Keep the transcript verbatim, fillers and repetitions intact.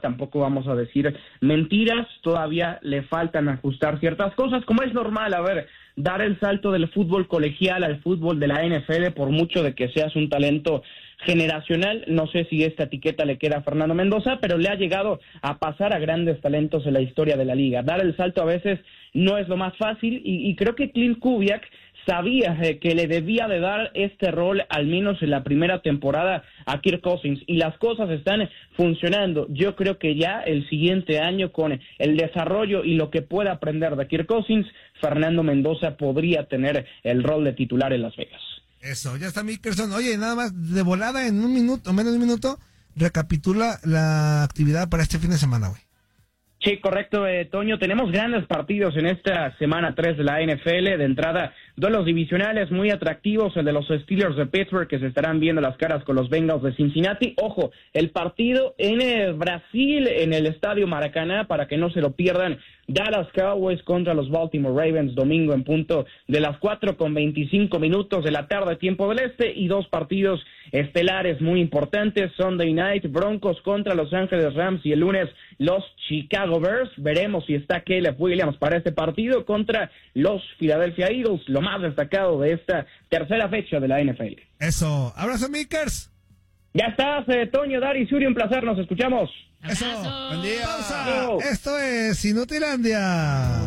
tampoco vamos a decir mentiras, todavía le faltan ajustar ciertas cosas, como es normal, a ver, dar el salto del fútbol colegial al fútbol de la N F L, por mucho de que seas un talento generacional, no sé si esta etiqueta le queda a Fernando Mendoza, pero le ha llegado a pasar a grandes talentos en la historia de la liga. Dar el salto a veces no es lo más fácil, y, y creo que Clint Kubiak sabía eh, que le debía de dar este rol, al menos en la primera temporada, a Kirk Cousins, y las cosas están funcionando. Yo creo que ya el siguiente año, con el desarrollo y lo que pueda aprender de Kirk Cousins, Fernando Mendoza podría tener el rol de titular en Las Vegas. Eso, ya está Mickelson. Oye, nada más, de volada, en un minuto, menos de un minuto, recapitula la actividad para este fin de semana, güey. Sí, correcto, eh, Toño. Tenemos grandes partidos en esta semana tres de la N F L. De entrada, duelos divisionales muy atractivos, el de los Steelers de Pittsburgh, que se estarán viendo las caras con los Bengals de Cincinnati. Ojo, el partido en eh, Brasil, en el Estadio Maracaná, para que no se lo pierdan. Dallas Cowboys contra los Baltimore Ravens, domingo en punto de las cuatro con veinticinco minutos de la tarde, tiempo del este, y dos partidos estelares muy importantes. Sunday Night, Broncos contra Los Ángeles Rams, y el lunes los Chicago Bears. Veremos si está Caleb Williams para este partido contra los Philadelphia Eagles, lo más destacado de esta tercera fecha de la N F L. Eso, abrazo, Mickers. Ya estás, eh, Toño, Dari, Suri, un placer, nos escuchamos. Eso, Abrazo. buen día. Pausa. Esto es Inutilandia.